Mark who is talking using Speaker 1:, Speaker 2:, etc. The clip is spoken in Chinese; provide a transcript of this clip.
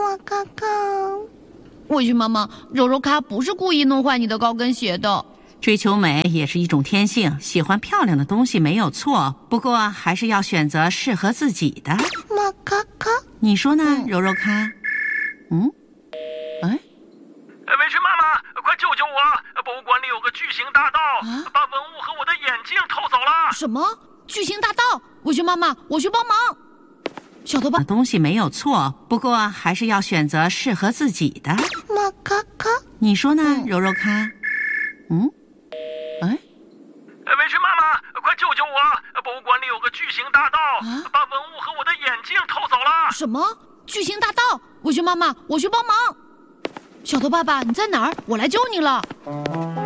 Speaker 1: 我刚刚，
Speaker 2: 委屈妈妈，柔柔咖不是故意弄坏你的高跟鞋的。
Speaker 3: 追求美也是一种天性，喜欢漂亮的东西没有错，不过还是要选择适合自己的。
Speaker 1: 我刚刚，
Speaker 3: 你说呢，柔柔咖？
Speaker 4: 委屈妈妈，快救救我！博物馆里有个巨型大盗，把文物和我的眼镜偷走了。
Speaker 2: 什么？巨型大盗？委屈妈妈，我去帮忙。小头爸，
Speaker 3: 东西没有错，不过还是要选择适合自己的。
Speaker 1: 我刚刚，
Speaker 3: 你说呢，柔柔咖？
Speaker 4: 委屈妈妈，快救救我！博物馆里有个巨型大盗，把文物和我的眼镜偷走了。
Speaker 2: 什么？巨型大盗？委屈妈妈，我去帮忙。小头爸爸，你在哪儿？我来救你了。